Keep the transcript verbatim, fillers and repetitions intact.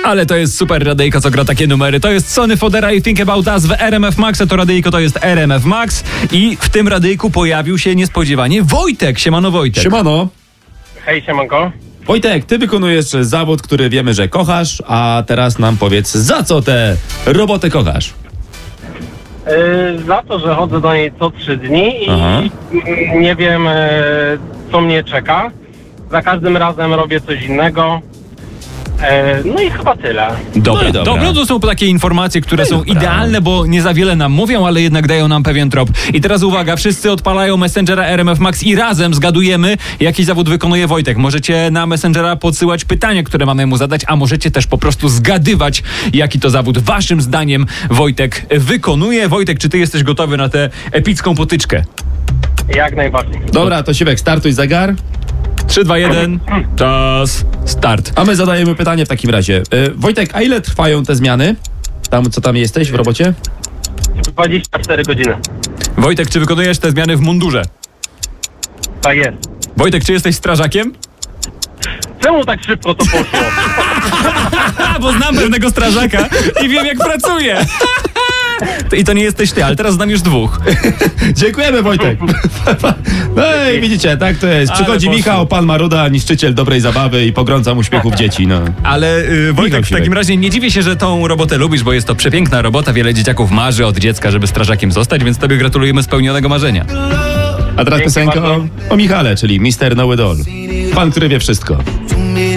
Ale to jest super radyjko, co gra takie numery. To jest Sony Fodera i Think About Us w R M F Max, a to radyjko to jest R M F Max i w tym radyjku pojawił się niespodziewanie Wojtek. Siemano Wojtek. Siemano. Hej, siemanko. Wojtek, ty wykonujesz zawód, który wiemy, że kochasz, a teraz nam powiedz, za co tę robotę kochasz? Yy, za to, że chodzę do niej co trzy dni i Aha. nie wiem, yy, co mnie czeka. Za każdym razem robię coś innego. Yy, no i chyba tyle. Dobra, No i dobra. dobra, to są takie informacje, które są dobra. idealne, bo nie za wiele nam mówią, ale jednak dają nam pewien trop. I teraz uwaga, wszyscy odpalają Messengera R M F Max i razem zgadujemy, jaki zawód wykonuje Wojtek. Możecie na Messengera podsyłać pytania, które mamy mu zadać, a możecie też po prostu zgadywać, jaki to zawód waszym zdaniem Wojtek wykonuje. Wojtek, czy ty jesteś gotowy na tę epicką potyczkę? Jak najbardziej. Dobra, to Siwek, startuj zegar, trzy, dwa, jeden, czas, start. a my zadajemy pytanie w takim razie. E, Wojtek, a ile trwają te zmiany? Tam, co tam jesteś w robocie? dwadzieścia cztery godziny. Wojtek, czy wykonujesz te zmiany w mundurze? Tak jest. Wojtek, czy jesteś strażakiem? Czemu tak szybko to poszło? A, bo znam pewnego strażaka i wiem, jak pracuje. I to nie jesteś ty, ale teraz znam już dwóch. Dziękujemy, Wojtek. No i widzicie, tak to jest. Ale Przychodzi poszło. Michał, pan Maruda, niszczyciel dobrej zabawy i pogrącam uśmiechów dzieci. No. Ale y, Wojtek, w Siwek. takim razie nie dziwię się, że tą robotę lubisz, bo jest to przepiękna robota. Wiele dzieciaków marzy od dziecka, żeby strażakiem zostać, więc tobie gratulujemy spełnionego marzenia. A teraz Dzięki piosenka o, bardzo. o Michale, czyli mister Know It All. Pan, który wie wszystko.